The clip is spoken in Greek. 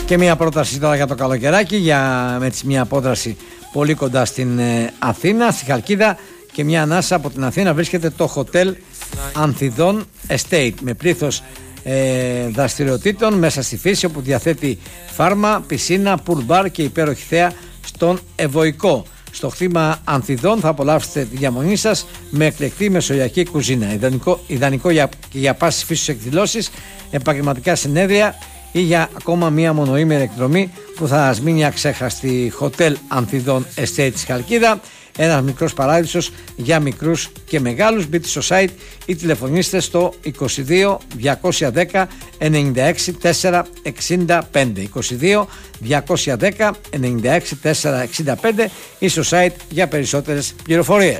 Και μια πρόταση τώρα για το καλοκαιράκι, με μια απόδραση πολύ κοντά στην Αθήνα, στη Χαλκίδα, και μια ανάσα από την Αθήνα βρίσκεται το Hotel Ανθιδών Estate, με πλήθος δραστηριοτήτων μέσα στη φύση, όπου διαθέτει φάρμα, πισίνα, pool bar και υπέροχη θέα στον Ευωικό. Στο χτήμα Ανθιδών θα απολαύσετε τη διαμονή σας με εκλεκτή μεσογειακή κουζίνα. Ιδανικό για πάσης φύσης εκδηλώσεις, επαγγελματικά συνέδρια ή για ακόμα μία μονοήμερη εκδρομή που θα σας μείνει αξέχαστη. Hotel Ανθιδών Estate στη Χαλκίδα, ένας μικρός παράδεισος για μικρούς και μεγάλους. Μπείτε στο site ή τηλεφωνήστε στο 22 210 96 465, 22 210 96 465 ή στο site για περισσότερες πληροφορίες.